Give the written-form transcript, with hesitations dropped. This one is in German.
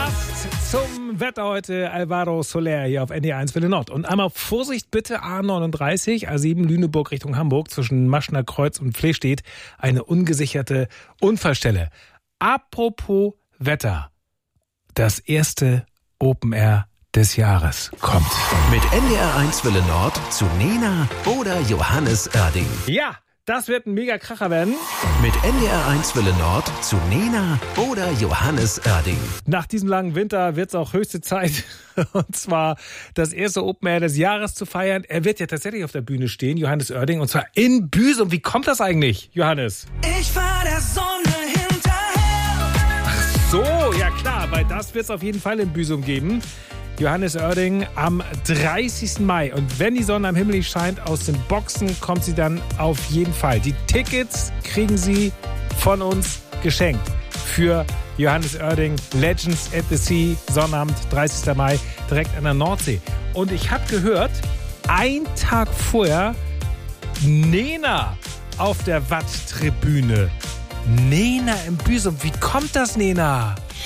Gast zum Wetter heute Alvaro Soler hier auf NDR 1 Welle Nord. Und einmal Vorsicht bitte, A39, A7 Lüneburg Richtung Hamburg zwischen Maschner Kreuz und Flehstedt, eine ungesicherte Unfallstelle. Apropos Wetter, das erste Open Air des Jahres kommt. Mit NDR 1 Welle Nord zu Nena oder Johannes Oerding. Ja, das wird ein mega Kracher werden. Mit NDR 1 Welle Nord zu Nena oder Johannes Oerding. Nach diesem langen Winter wird es auch höchste Zeit, und zwar das erste Open Air des Jahres zu feiern. Er wird ja tatsächlich auf der Bühne stehen, Johannes Oerding, und zwar in Büsum. Wie kommt das eigentlich, Johannes? Ich fahr der Sonne hinterher. Ach so, ja klar, weil das wird es auf jeden Fall in Büsum geben. Johannes Oerding am 30. Mai. Und wenn die Sonne am Himmel nicht scheint, aus den Boxen kommt sie dann auf jeden Fall. Die Tickets kriegen Sie von uns geschenkt für Johannes Oerding, Legends at the Sea, Sonnabend, 30. Mai, direkt an der Nordsee. Und ich habe gehört, ein Tag vorher Nena auf der Watt-Tribüne. Nena im Büsum. Wie kommt das, Nena?